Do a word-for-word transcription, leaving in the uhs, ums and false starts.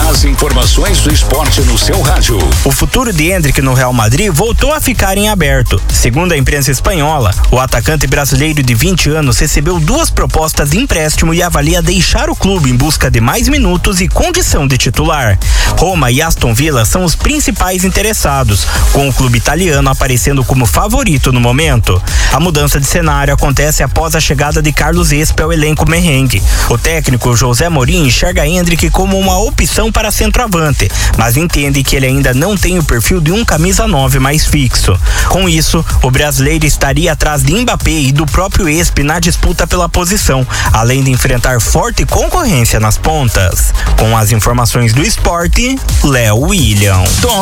As informações do esporte no seu rádio. O futuro de Endrick no Real Madrid voltou a ficar em aberto. Segundo a imprensa espanhola, o atacante brasileiro de vinte anos recebeu duas propostas de empréstimo e avalia deixar o clube em busca de mais minutos e condição de titular. Roma e Aston Villa são os principais interessados, com o clube italiano aparecendo como favorito no momento. A mudança de cenário acontece após a chegada de Carlos Espe ao elenco merengue. O técnico José Mourinho enxerga Endrick como uma opção para centroavante, mas entende que ele ainda não tem o perfil de um camisa nove mais fixo. Com isso, o brasileiro estaria atrás de Mbappé e do próprio Espe na disputa pela posição, além de enfrentar forte concorrência nas pontas. Com as informações do esporte, Léo William.